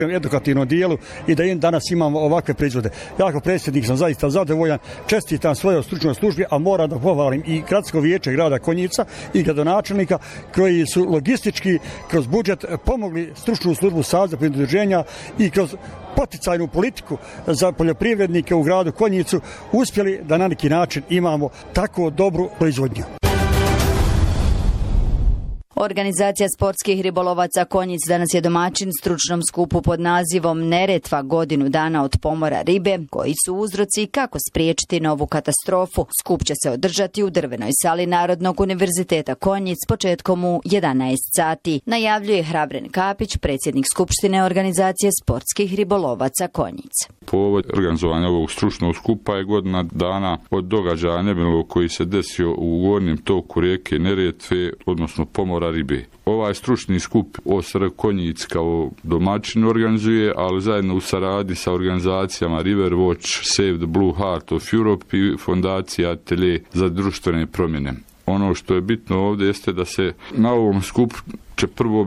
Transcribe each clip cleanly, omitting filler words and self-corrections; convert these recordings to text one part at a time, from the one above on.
edukativnom dijelu i da danas imamo ovakve proizvode. Ja kao predsjednik sam zaista zadovoljan, čestitam svojoj stručnoj službi, a moram da pohvalim i gradsko vijeće grada Konjica i gradonačelnika koji su logistički kroz budžet pomogli stručnu službu Saveza poljoprivrednih udruženja i kroz poticajnu politiku za poljoprivrednike u gradu Konjicu uspjeli da na neki način imamo tako dobru proizvodnju. Organizacija sportskih ribolovaca Konjic danas je domaćin stručnom skupu pod nazivom Neretva godinu dana od pomora ribe, koji su uzroci kako spriječiti novu katastrofu. Skup će se održati u drvenoj sali Narodnog univerziteta Konjic početkom u 11 sati. Najavljuje Hrabren Kapić, predsjednik Skupštine Organizacije sportskih ribolovaca Konjic. Povod organizovanja ovog stručnog skupa je godina dana od događaja nemilog koji se desio u gornjem toku rijeke Neretve, odnosno pomora ribe. Ovaj stručni skup OSR Konjic kao domaćin organizuje, ali zajedno u saradnji sa organizacijama River Watch, Save the Blue Heart of Europe i fondacija Atelje za društvene promjene. Ono što je bitno ovdje jeste da se na ovom skupu će prvo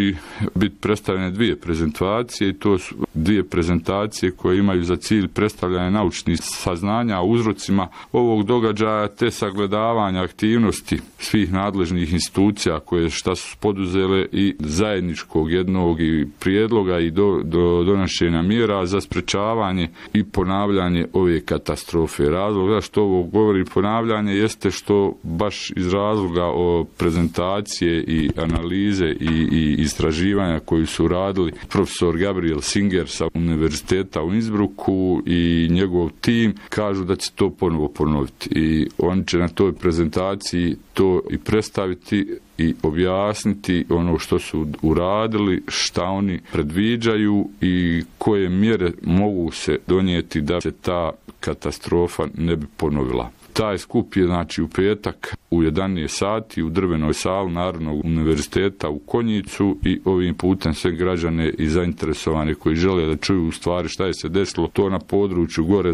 biti predstavljene dvije prezentacije i to su dvije prezentacije koje imaju za cilj predstavljanje naučnih saznanja o uzrocima ovog događaja te sagledavanja aktivnosti svih nadležnih institucija koje šta su poduzele i zajedničkog jednog i prijedloga i do donošenja mjera za sprečavanje i ponavljanje ove katastrofe. Razlog zašto ovo govori ponavljanje jeste što baš iz razloga o prezentacije i analize i istraživanja koji su radili profesor Gabriel Singer sa univerziteta u Innsbrucku i njegov tim kažu da će to ponovo ponoviti i oni će na toj prezentaciji to i predstaviti i objasniti ono što su uradili, šta oni predviđaju i koje mjere mogu se donijeti da se ta katastrofa ne bi ponovila. Taj skup je u petak u 11 sati u drvenoj sali Narodnog univerziteta u Konjicu i ovim putem sve građane i zainteresovane koji žele da čuju u stvari šta je se desilo. To na području gore,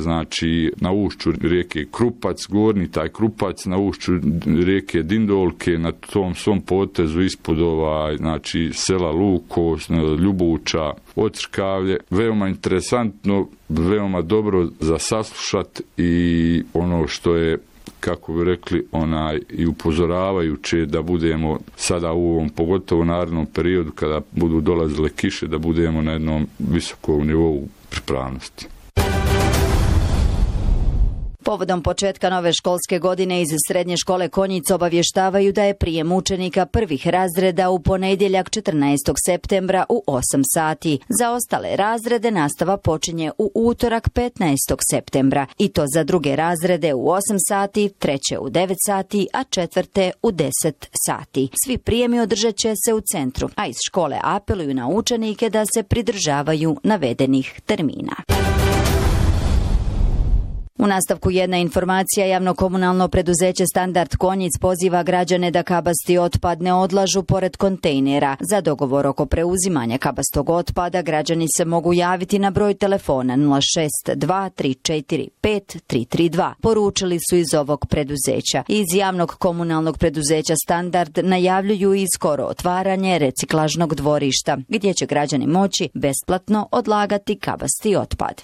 na ušću rijeke Krupac, gornji taj Krupac, na ušću rijeke Dindolke, na tom svom potezu ispod sela Luko, Ljubuča, Ocrkavlje. Veoma interesantno, veoma dobro za saslušat i ono što je, kako bi rekli, i upozoravajuće da budemo sada u ovom, pogotovo narednom periodu kada budu dolazile kiše, da budemo na jednom visokom nivou pripravnosti. Povodom početka nove školske godine iz Srednje škole Konjic obavještavaju da je prijem učenika prvih razreda u ponedjeljak 14. septembra u 8 sati. Za ostale razrede nastava počinje u utorak 15. septembra i to za druge razrede u 8 sati, treće u 9 sati, a četvrte u 10 sati. Svi prijemi održat će se u centru, a iz škole apeluju na učenike da se pridržavaju navedenih termina. U nastavku jedna informacija, javno-komunalno preduzeće Standard Konjic poziva građane da kabasti otpad ne odlažu pored kontejnera. Za dogovor oko preuzimanja kabastog otpada građani se mogu javiti na broj telefona 062-345-332. Poručili su iz ovog preduzeća. Iz javnog komunalnog preduzeća Standard najavljuju i skoro otvaranje reciklažnog dvorišta, gdje će građani moći besplatno odlagati kabasti otpad.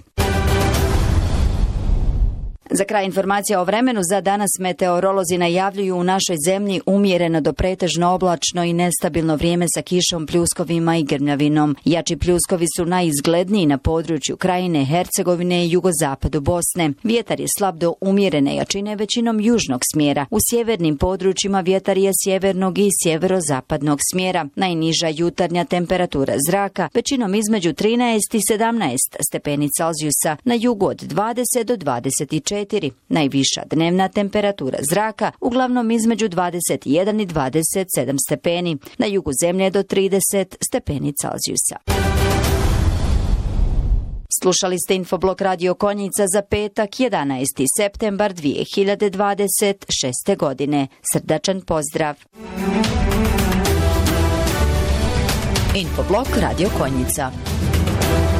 Za kraj informacija o vremenu za danas meteorolozi najavljuju u našoj zemlji umjereno do pretežno oblačno i nestabilno vrijeme sa kišom, pljuskovima i grmljavinom. Jači pljuskovi su najizgledniji na području Krajine, Hercegovine i jugozapadu Bosne. Vjetar je slab do umjerene jačine većinom južnog smjera. U sjevernim područjima vjetar je sjevernog i sjeverozapadnog smjera. Najniža jutarnja temperatura zraka većinom između 13 i 17 stepeni Celzijusa, na jugu od 20 do 24. Najviša dnevna temperatura zraka uglavnom između 21 i 27 stepeni, na jugu zemlje do 30 stepeni Celzijusa. Slušali ste Infoblok Radio Konjica za petak 11. septembar 2026. godine. Srdačan pozdrav. Infoblok Radio Konjica.